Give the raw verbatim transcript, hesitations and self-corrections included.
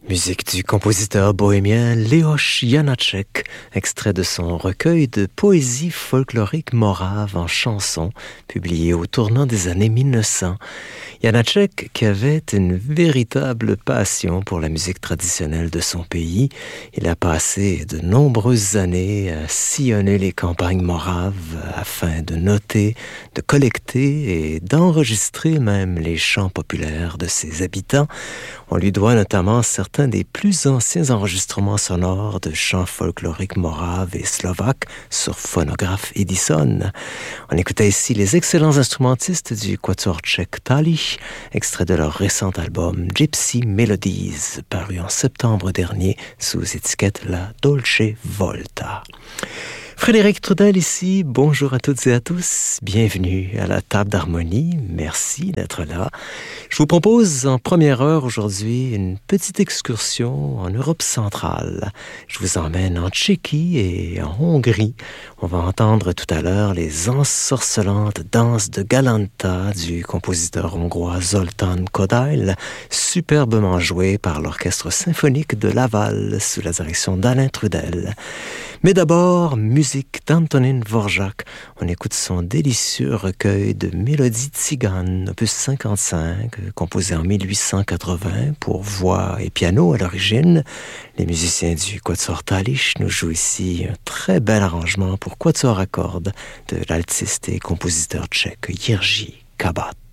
Musique du compositeur bohémien Leoš Janáček, extrait de son recueil de poésie folklorique morave en chansons, publié au tournant des années mille neuf cents. Janáček, qui avait une véritable passion pour la musique traditionnelle de son pays, il a passé de nombreuses années à sillonner les campagnes moraves afin de noter, de collecter et d'enregistrer même les chants populaires de ses habitants. On lui doit notamment certains des plus anciens enregistrements sonores de chants folkloriques moraves et slovaques sur phonographe Edison. On écoutait ici les excellents instrumentistes du quatuor tchèque Talich, extrait de leur récent album Gypsy Melodies, paru en septembre dernier sous étiquette La Dolce Volta. Frédéric Trudel ici, bonjour à toutes et à tous, bienvenue à la table d'harmonie, merci d'être là. Je vous propose en première heure aujourd'hui une petite excursion en Europe centrale. Je vous emmène en Tchéquie et en Hongrie. On va entendre tout à l'heure les ensorcelantes danses de Galanta du compositeur hongrois Zoltán Kodály, superbement jouées par l'orchestre symphonique de Laval sous la direction d'Alain Trudel. Mais d'abord, musique d'Antonín Dvořák. On écoute son délicieux recueil de mélodies tziganes, opus cinquante-cinq, composé en mille huit cent quatre-vingts pour voix et piano à l'origine. Les musiciens du quatuor Talich nous jouent ici un très bel arrangement pour quatuor à cordes de l'altiste et compositeur tchèque Jiří Kabát.